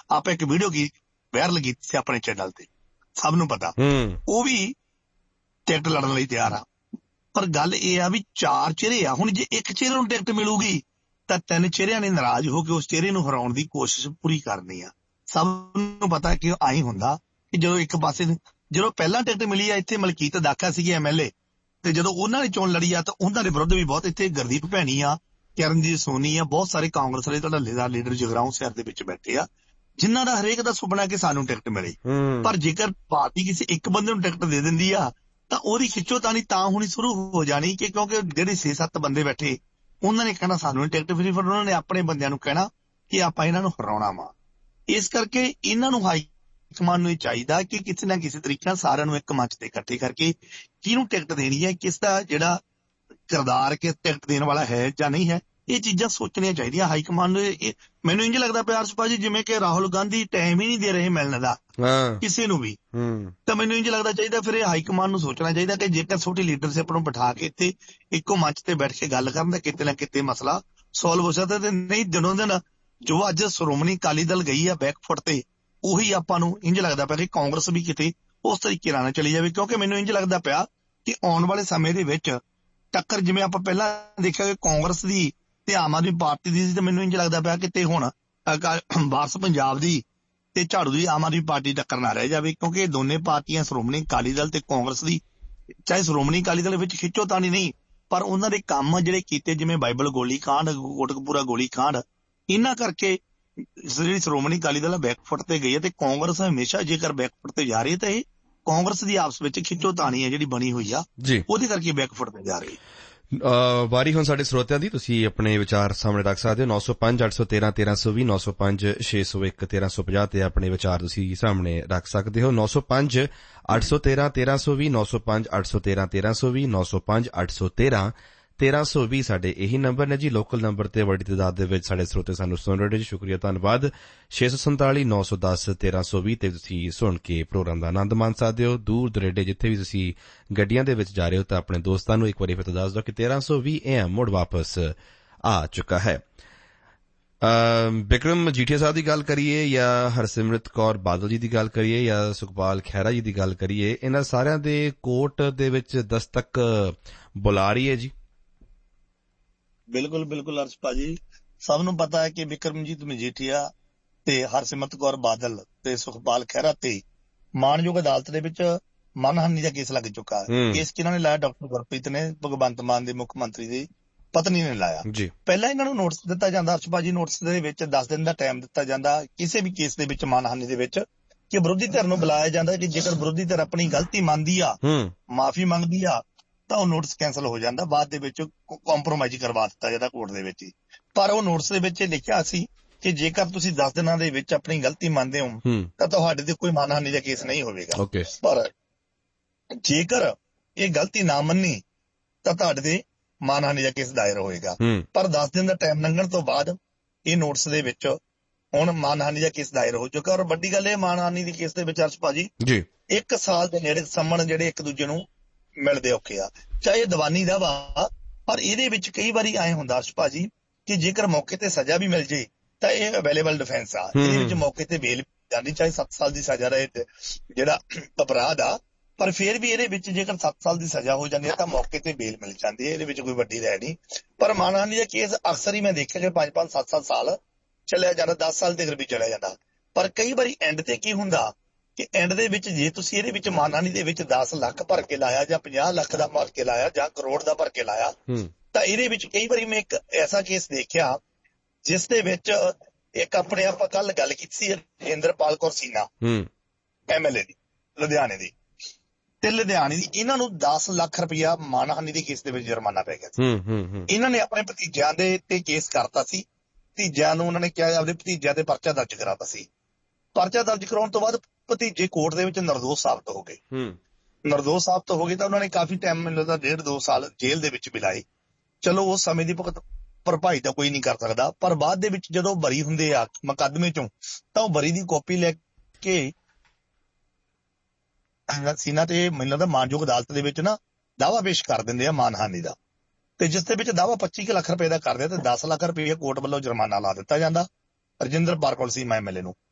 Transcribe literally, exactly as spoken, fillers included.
ਆਪਾਂ ਇੱਕ ਵੀਡੀਓ ਕੀ ਵਾਇਰਲ ਕੀਤੀ ਸੀ ਆਪਣੇ ਚੈਨਲ ਤੇ, ਸਭ ਨੂੰ ਪਤਾ, ਉਹ ਵੀ ਟਿਕਟ ਲੜਨ ਲਈ ਤਿਆਰ ਆ। ਪਰ ਗੱਲ ਇਹ ਆ ਵੀ ਚਾਰ ਚਿਹਰੇ ਆ, ਹੁਣ ਜੇ ਇੱਕ ਚਿਹਰੇ ਨੂੰ ਟਿਕਟ ਮਿਲੂਗੀ ਤਾਂ ਤਿੰਨ ਚਿਹਰਿਆਂ ਨੇ ਨਾਰਾਜ਼ ਹੋ ਕੇ ਉਸ ਚਿਹਰੇ ਨੂੰ ਹਰਾਉਣ ਦੀ ਕੋਸ਼ਿਸ਼ ਪੂਰੀ ਕਰਨੀ ਆ। ਸਭ ਨੂੰ ਪਤਾ ਕਿ ਆਈ ਹੁੰਦਾ ਕਿ ਜਦੋਂ ਇੱਕ ਪਾਸੇ ਜਦੋਂ ਪਹਿਲਾਂ ਟਿਕਟ ਮਿਲੀ ਆ ਇੱਥੇ ਮਲਕੀਤ ਦਾਖਾ ਸੀਗੇ ਐਮ ਐਲ ਏ, ਤੇ ਜਦੋਂ ਉਹਨਾਂ ਨੇ ਚੋਣ ਲੜੀ ਆ ਤਾਂ ਉਹਨਾਂ ਦੇ ਵਿਰੁੱਧ ਵੀ ਬਹੁਤ, ਇੱਥੇ ਗੁਰਦੀਪ ਭੈਣੀ ਆ, ਕਿਰਨਜੀਤ ਸੋਨੀ ਆ, ਬਹੁਤ ਸਾਰੇ ਕਾਂਗਰਸ ਦੇ ਧੜੱਲੇਦਾਰ ਲੀਡਰ ਜਗਰਾਉਂ ਸ਼ਹਿਰ ਦੇ ਵਿੱਚ ਬੈਠੇ ਆ, ਜਿਨ੍ਹਾਂ ਦਾ ਹਰੇਕ ਦਾ ਸੁਪਨਾ ਕਿ ਸਾਨੂੰ ਟਿਕਟ ਮਿਲੇ। ਪਰ ਜੇਕਰ ਪਾਰਟੀ ਕਿਸੇ ਇੱਕ ਬੰਦੇ ਨੂੰ ਟਿਕਟ ਦੇ ਦਿੰਦੀ ਆ ਤਾਂ ਉਹਦੀ ਖਿੱਚੋਤਾਣੀ ਤਾਂ ਹੋਣੀ ਸ਼ੁਰੂ ਹੋ ਜਾਣੀ ਕਿ ਕਿਉਂਕਿ ਜਿਹੜੇ ਛੇ ਸੱਤ ਬੰਦੇ ਬੈਠੇ ਉਹਨਾਂ ਨੇ ਕਹਿਣਾ ਸਾਨੂੰ ਟਿਕਟ ਫਰੀ, ਫਿਰ ਉਹਨਾਂ ਨੇ ਆਪਣੇ ਬੰਦਿਆਂ ਨੂੰ ਕਹਿਣਾ ਕਿ ਆਪਾਂ ਇਹਨਾਂ ਨੂੰ ਹਰਾਉਣਾ ਵਾ। ਇਸ ਕਰਕੇ ਇਹਨਾਂ ਨੂੰ ਹਾਈ ਕਮਾਨ ਨੂੰ ਇਹ ਚਾਹੀਦਾ ਕਿ ਕਿਸੇ ਨਾ ਕਿਸੇ ਤਰੀਕੇ ਨਾਲ ਸਾਰਿਆਂ ਨੂੰ ਇੱਕ ਮੰਚ ਤੇ ਇਕੱਠੇ ਕਰਕੇ ਕਿਹਨੂੰ ਟਿਕਟ ਦੇਣੀ ਹੈ, ਕਿਸ ਦਾ ਜਿਹੜਾ ਕਿਰਦਾਰ ਕਿ ਟਿਕਟ ਦੇਣ ਵਾਲਾ ਹੈ ਜਾਂ ਨਹੀਂ ਹੈ, ਇਹ ਚੀਜ਼ਾਂ ਸੋਚਣੀਆਂ ਚਾਹੀਦੀਆਂ ਹਾਈ ਕਮਾਨ ਨੂੰ। ਮੈਨੂੰ ਇੰਝ ਲੱਗਦਾ ਪਿਆ ਅਰਸ਼ਪਾ ਜੀ ਜਿਵੇਂ ਕਿ ਰਾਹੁਲ ਗਾਂਧੀ ਟਾਈਮ ਹੀ ਨਹੀਂ ਦੇ ਰਹੇ ਮਿਲਣ ਦਾ ਕਿਸੇ ਨੂੰ ਵੀ, ਤਾਂ ਮੈਨੂੰ ਇੰਝ ਲੱਗਦਾ ਚਾਹੀਦਾ ਫਿਰ ਇਹ ਹਾਈ ਕਮਾਨ ਨੂੰ ਸੋਚਣਾ ਚਾਹੀਦਾ ਕਿ ਜੇਕਰ ਛੋਟੀ ਲੀਡਰਸ਼ਿਪ ਨੂੰ ਬਿਠਾ ਕੇ ਇੱਥੇ ਇੱਕੋ ਮੰਚ ਤੇ ਬੈਠ ਕੇ ਗੱਲ ਕਰਨ ਦਾ ਕਿਤੇ ਨਾ ਕਿਤੇ ਮਸਲਾ ਸੋਲਵ ਹੋ ਸਕਦਾ। ਤੇ ਨਹੀਂ ਦਿਨੋਂ ਦਿਨ ਜੋ ਅੱਜ ਸ਼੍ਰੋਮਣੀ ਅਕਾਲੀ ਦਲ ਗਈ ਆ ਬੈਕਫੁੱਟ ਤੇ, ਉਹੀ ਆਪਾਂ ਨੂੰ ਇੰਝ ਲੱਗਦਾ ਪਿਆ ਕਿ ਕਾਂਗਰਸ ਵੀ ਕਿਤੇ ਉਸ ਤਰੀਕੇ ਨਾਲ ਚਲੀ ਜਾਵੇ। ਕਿਉਂਕਿ ਮੈਨੂੰ ਇੰਝ ਲੱਗਦਾ ਪਿਆ ਕਿ ਆਉਣ ਵਾਲੇ ਸਮੇਂ ਦੇ ਵਿੱਚ ਟੱਕਰ ਜਿਵੇਂ ਆਪਾਂ ਪਹਿਲਾਂ ਦੇਖਿਆ ਕਿ ਕਾਂਗਰਸ ਦੀ ਤੇ ਆਮ ਆਦਮੀ ਪਾਰਟੀ ਦੀ ਸੀ, ਤੇ ਮੈਨੂੰ ਇੰਝ ਲੱਗਦਾ ਪਿਆ ਕਿਤੇ ਹੁਣ ਵਾਰਸ ਪੰਜਾਬ ਦੀ ਤੇ ਝਾੜੂ ਦੀ ਆਮ ਆਦਮੀ ਪਾਰਟੀ ਟੱਕਰ ਨਾ ਰਹਿ ਜਾਵੇ। ਕਿਉਂਕਿ ਇਹ ਦੋਨੇ ਪਾਰਟੀਆਂ ਸ਼੍ਰੋਮਣੀ ਅਕਾਲੀ ਦਲ ਤੇ ਕਾਂਗਰਸ ਦੀ, ਚਾਹੇ ਸ਼੍ਰੋਮਣੀ ਅਕਾਲੀ ਦਲ ਵਿੱਚ ਖਿੱਚੋਤਾਣੀ ਨਹੀਂ ਪਰ ਉਹਨਾਂ ਦੇ ਕੰਮ ਜਿਹੜੇ ਕੀਤੇ ਜਿਵੇਂ ਬਾਈਬਲ ਗੋਲੀ ਕਾਂਡ, ਕੋਟਕਪੂਰਾ ਗੋਲੀ ਕਾਂਡ, ਇਹਨਾਂ ਕਰਕੇ ਜਿਹੜੀ ਸ਼੍ਰੋਮਣੀ ਅਕਾਲੀ ਦਲ ਬੈਕਫੁੱਟ ਤੇ ਗਈ ਹੈ। ਤੇ ਕਾਂਗਰਸ ਹਮੇਸ਼ਾ ਜੇਕਰ ਬੈਕਫੁੱਟ ਤੇ ਜਾ ਰਹੀ ਹੈ ਤਾਂ ਇਹ ਕਾਂਗਰਸ ਦੀ ਆਪਸ ਵਿੱਚ ਖਿੱਚੋਤਾਣੀ ਹੈ ਜਿਹੜੀ ਬਣੀ ਹੋਈ ਆ, ਉਹਦੇ ਕਰਕੇ ਬੈਕਫੁੱਟ ਤੇ ਜਾ ਰਹੀ। ਵਾਰੀ ਹੁਣ ਸਾਡੇ ਸਰੋਤਿਆਂ ਦੀ, ਤੁਸੀਂ ਆਪਣੇ ਵਿਚਾਰ ਸਾਹਮਣੇ ਰੱਖ ਸਕਦੇ ਹੋ। ਨੌ ਸੌ ਪੰਜ ਅੱਠ ਸੌ ਤੇਰਾਂ ਤੇਰਾਂ ਸੌ ਵੀਹ, ਨੌ ਸੌ ਪੰਜ ਛੇ ਸੌ ਇੱਕ ਤੇਰਾਂ ਸੌ ਪੰਜਾਹ ਤੇ ਆਪਣੇ ਵਿਚਾਰ ਤੁਸੀਂ ਸਾਹਮਣੇ ਰੱਖ ਸਕਦੇ ਹੋ। ਨੌ ਸੌ ਪੰਜ ਅੱਠ ਸੌ ਤੇਰਾਂ ਤੇਰਾਂ ਸੌ ਵੀਹ, ਨੌ ਸੌ ਪੰਜ ਅੱਠ ਸੌ ਤੇਰਾਂ ਤੇਰਾਂ ਸੌ ਵੀਹ, ਨੌ ਸੌ ਪੰਜ ਅੱਠ ਸੌ ਤੇਰਾਂ ਤੇਰਾਂ ਸੌ ਵੀਹ ਸਾਡੇ ਇਹੀ ਨੰਬਰ ਨੇ ਜੀ। ਲੋਕਲ ਨੰਬਰ ਤੇ ਵੱਡੀ ਤਾਦਾਦ ਦੇ ਵਿੱਚ ਸਾਡੇ ਸਰੋਤੇ ਸਾਨੂੰ ਸੁਣ ਰਹੇ ਜੀ, ਸ਼ੁਕਰੀਆ, ਧੰਨਵਾਦ। ਛੇ ਸੌ ਸੰਤਾਲੀ ਨੌ ਸੌ ਦਸ ਤੇਰਾਂ ਸੌ ਵੀਹ ਤੇ ਤੁਸੀਂ ਸੁਣ ਕੇ ਪ੍ਰੋਗਰਾਮ ਦਾ ਆਨੰਦ ਮਾਣ ਸਕਦੇ ਹੋ। ਦੂਰ ਦੁਰੇਡੇ ਜਿੱਥੇ ਵੀ ਤੁਸੀਂ ਗੱਡੀਆਂ ਦੇ ਵਿੱਚ ਜਾ ਰਹੇ ਹੋ ਤਾਂ ਆਪਣੇ ਦੋਸਤਾਂ ਨੂੰ ਇੱਕ ਵਾਰੀ ਫਿਰ ਦੱਸ ਦਿਓ ਕਿ ਤੇਰਾਂ ਸੌ ਵੀਹ ਏ ਐਮ ਮੁੜ ਵਾਪਸ ਆ ਚੁੱਕਾ ਹੈ। ਬਿਕਰਮ ਮਜੀਠੀਆ ਸਾਹਿਬ ਦੀ ਗੱਲ ਕਰੀਏ ਜਾਂ ਹਰਸਿਮਰਤ ਕੌਰ ਬਾਦਲ ਜੀ ਦੀ ਗੱਲ ਕਰੀਏ ਜਾਂ ਸੁਖਪਾਲ ਖਹਿਰਾ ਜੀ ਦੀ ਗੱਲ ਕਰੀਏ, ਇਹਨਾਂ ਸਾਰਿਆਂ ਦੇ ਕੋਰਟ ਦੇ ਵਿੱਚ ਦਸਤਕ ਬੁਲਾ ਰਹੀ ਹੈ ਜੀ। ਬਿਲਕੁਲ ਬਿਲਕੁਲ ਅਰਸ਼ਪਾ ਜੀ, ਸਭ ਨੂੰ ਪਤਾ ਹੈ ਕਿ ਬਿਕਰਮਜੀਤ ਮਜੀਠੀਆ ਤੇ ਹਰਸਿਮਰਤ ਕੌਰ ਬਾਦਲ ਤੇ ਸੁਖਪਾਲ ਖਹਿਰਾ ਤੇ ਮਾਣਯੋਗ ਅਦਾਲਤ ਦੇ ਵਿੱਚ ਮਾਨਹਾਨੀ ਦਾ ਕੇਸ ਲੱਗ ਚੁੱਕਾ ਹੈ। ਕੇਸ ਕਿਹਨਾਂ ਨੇ ਲਾਇਆ? ਡਾਕਟਰ ਗੁਰਪ੍ਰੀਤ ਨੇ, ਭਗਵੰਤ ਮਾਨ ਦੇ ਮੁੱਖ ਮੰਤਰੀ ਦੀ ਪਤਨੀ ਨੇ ਲਾਇਆ। ਪਹਿਲਾਂ ਇਹਨਾਂ ਨੂੰ ਨੋਟਿਸ ਦਿੱਤਾ ਜਾਂਦਾ ਅਰਸ਼ਪਾ ਜੀ, ਨੋਟਿਸ ਦੇ ਵਿੱਚ ਦਸ ਦਿਨ ਦਾ ਟਾਈਮ ਦਿੱਤਾ ਜਾਂਦਾ ਕਿਸੇ ਵੀ ਕੇਸ ਦੇ ਵਿੱਚ ਮਾਨਹਾਨੀ ਦੇ ਵਿੱਚ, ਕਿ ਵਿਰੋਧੀ ਧਿਰ ਨੂੰ ਬੁਲਾਇਆ ਜਾਂਦਾ ਕਿ ਜੇਕਰ ਵਿਰੋਧੀ ਧਿਰ ਆਪਣੀ ਗਲਤੀ ਮੰਨਦੀ ਆ, ਮਾਫੀ ਮੰਗਦੀ ਆ, ਤਾਂ ਉਹ ਨੋਟਿਸ ਕੈਂਸਲ ਹੋ ਜਾਂਦਾ। ਬਾਅਦ ਦੇ ਵਿੱਚ ਕੰਪਰੋਮਾਈਜ਼ ਕਰਵਾ ਦਿੱਤਾ ਜਾਂਦਾ ਕੋਰਟ ਦੇ ਵਿੱਚ ਹੀ। ਪਰ ਉਹ ਨੋਟਿਸ ਦੇ ਵਿੱਚ ਲਿਖਿਆ ਸੀ ਕਿ ਜੇਕਰ ਤੁਸੀਂ ਦਸ ਦਿਨਾਂ ਦੇ ਵਿੱਚ ਆਪਣੀ ਗਲਤੀ ਮੰਨਦੇ ਹੋ ਤਾਂ ਤੁਹਾਡੇ ਤੇ ਕੋਈ ਮਾਨਹਾਨੀ ਦਾ ਕੇਸ ਨਹੀਂ ਹੋਵੇਗਾ। ਪਰ ਜੇਕਰ ਇਹ ਗਲਤੀ ਨਾ ਮੰਨੀ ਤਾਂ ਤੁਹਾਡੇ ਤੇ ਮਾਨਹਾਨੀ ਦਾ ਕੇਸ ਦਾਇਰ ਹੋਏਗਾ। ਪਰ ਦਸ ਦਿਨ ਦਾ ਟਾਈਮ ਲੰਘਣ ਤੋਂ ਬਾਅਦ ਇਹ ਨੋਟਿਸ ਦੇ ਵਿੱਚ ਹੁਣ ਮਾਨਹਾਨੀ ਦਾ ਕੇਸ ਦਾਇਰ ਹੋ ਚੁੱਕਾ। ਔਰ ਵੱਡੀ ਗੱਲ ਇਹ, ਮਾਨਹਾਨੀ ਦੇ ਕੇਸ ਦੇ ਵਿੱਚ ਅਰਸ਼ਪਾ ਜੀ ਇੱਕ ਸਾਲ ਦੇ ਨੇੜੇ ਸੰਮਣ ਜਿਹੜੇ ਇੱਕ ਦੂਜੇ ਨੂੰ ਮਿਲਦੇ ਔਖੇ ਆ, ਚਾਹੇ ਦੀਵਾਨੀ ਦਾ ਵਾ। ਪਰ ਇਹਦੇ ਵਿੱਚ ਕਈ ਵਾਰੀ ਐਂ ਹੁੰਦਾ ਅਰਸ਼ਪਾ ਜੀ ਕਿ ਜੇਕਰ ਮੌਕੇ ਤੇ ਸਜ਼ਾ ਵੀ ਮਿਲ ਜੇ ਤਾਂ ਇਹ ਅਵੇਲੇਬਲ ਡਿਫੈਂਸ ਆ, ਇਹਦੇ ਵਿੱਚ ਮੌਕੇ ਤੇ ਬੇਲ ਜਾਂਦੀ, ਚਾਹੇ ਸੱਤ ਸਾਲ ਦੀ ਸਜ਼ਾ ਰਹੇ ਜਿਹੜਾ ਅਪਰਾਧ ਆ। ਪਰ ਫਿਰ ਵੀ ਇਹਦੇ ਵਿੱਚ ਜੇਕਰ ਸੱਤ ਸਾਲ ਦੀ ਸਜ਼ਾ ਹੋ ਜਾਂਦੀ ਹੈ ਤਾਂ ਮੌਕੇ ਤੇ ਬੇਲ ਮਿਲ ਜਾਂਦੀ ਹੈ, ਇਹਦੇ ਵਿੱਚ ਕੋਈ ਵੱਡੀ ਰਹਿ ਨਹੀਂ। ਪਰ ਮਾਨਹਾਨੀ ਦਾ ਕੇਸ ਅਕਸਰ ਹੀ ਮੈਂ ਦੇਖਿਆ ਕਿ ਪੰਜ ਪੰਜ ਸੱਤ ਸੱਤ ਸਾਲ ਚੱਲਿਆ ਜਾਂਦਾ, ਦਸ ਸਾਲ ਤੱਕ ਵੀ ਚਲਿਆ ਜਾਂਦਾ। ਪਰ ਕਈ ਵਾਰੀ ਐਂਡ ਤੇ ਕੀ ਹੁੰਦਾ ਕਿ ਐਂਡ ਦੇ ਵਿੱਚ ਜੇ ਤੁਸੀਂ ਇਹਦੇ ਵਿੱਚ ਮਾਨਹਾਨੀ ਦੇ ਵਿੱਚ ਦਸ ਲੱਖ ਭਰ ਕੇ ਲਾਇਆ ਜਾਂ ਪੰਜਾਹ ਲੱਖ ਦਾ ਭਰ ਕੇ ਲਾਇਆ ਜਾਂ ਕਰੋੜ ਦਾ ਭਰ ਕੇ ਲਾਇਆ, ਤਾਂ ਇਹਦੇ ਵਿੱਚ ਕਈ ਵਾਰੀ ਮੈਂ ਇੱਕ ਐਸਾ ਕੇਸ ਦੇਖਿਆ ਜਿਸ ਦੇ ਵਿੱਚ ਇੱਕ ਆਪਣੇ ਆਪਾਂ ਕੱਲ ਗੱਲ ਕੀਤੀ ਸੀ ਇੰਦਰਪਾਲ ਕੌਰ ਸੀਨਾ ਐਮ ਐਲ ਏ ਦੀ ਲੁਧਿਆਣੇ ਦੀ, ਤੇ ਲੁਧਿਆਣੇ ਦੀ ਇਹਨਾਂ ਨੂੰ ਦਸ ਲੱਖ ਰੁਪਇਆ ਮਾਨਹਾਨੀ ਦੇ ਕੇਸ ਦੇ ਵਿੱਚ ਜੁਰਮਾਨਾ ਪੈ ਗਿਆ ਸੀ। ਇਹਨਾਂ ਨੇ ਆਪਣੇ ਭਤੀਜਿਆਂ ਦੇ ਤੇ ਕੇਸ ਕਰਤਾ ਸੀ, ਭਤੀਜਿਆਂ ਨੂੰ ਉਹਨਾਂ ਨੇ ਕਿਹਾ ਆਪਦੇ ਭਤੀਜਿਆਂ ਤੇ ਪਰਚਾ ਦਰਜ ਕਰਾਤਾ ਸੀ। ਪਰਚਾ ਦਰਜ ਕਰਾਉਣ ਤੋਂ ਬਾਅਦ ਭਤੀਜੇ ਕੋਰਟ ਦੇ ਵਿੱਚ ਨਿਰਦੋਸ਼ ਸਾਬਤ ਹੋ ਗਏ। ਨਿਰਦੋਸ਼ ਸਾਬਤ ਹੋ ਗਏ ਤਾਂ ਉਹਨਾਂ ਨੇ ਕਾਫੀ ਟਾਈਮ ਮੈਨੂੰ ਲੱਗਦਾ ਡੇਢ ਦੋ ਸਾਲ ਜੇਲ੍ਹ ਦੇ ਵਿੱਚ ਬਿਤਾਏ। ਚਲੋ ਉਸ ਸਮੇਂ ਦੀ ਭੁਗਤ ਭਰਪਾਈ ਤਾਂ ਕੋਈ ਨਹੀਂ ਕਰ ਸਕਦਾ, ਪਰ ਬਾਅਦ ਦੇ ਵਿੱਚ ਜਦੋਂ ਬਰੀ ਹੁੰਦੇ ਆ ਮੁਕੱਦਮੇ ਚੋਂ ਤਾਂ ਉਹ ਬਰੀ ਦੀ ਕਾਪੀ ਲੈ ਕੇ ਸੀਨਾ ਤੇ ਮੈਨੂੰ ਲੱਗਦਾ ਮਾਨਯੋਗ ਅਦਾਲਤ ਦੇ ਵਿੱਚ ਨਾ ਦਾਅਵਾ ਪੇਸ਼ ਕਰ ਦਿੰਦੇ ਆ ਮਾਨਹਾਨੀ ਦਾ, ਤੇ ਜਿਸ ਦੇ ਵਿੱਚ ਦਾਅਵਾ ਪੱਚੀ ਕੁ ਲੱਖ ਰੁਪਏ ਦਾ ਕਰਦੇ ਤੇ ਦਸ ਲੱਖ ਰੁਪਏ ਕੋਰਟ ਵੱਲੋਂ ਜੁਰਮਾਨਾ ਲਾ ਦਿੱਤਾ ਜਾਂਦਾ ਰਜਿੰਦਰ ਪਾਲ ਕੌਰ ਸੀਮਾ ਐਮ ਐਲ ਏ ਨੂੰ।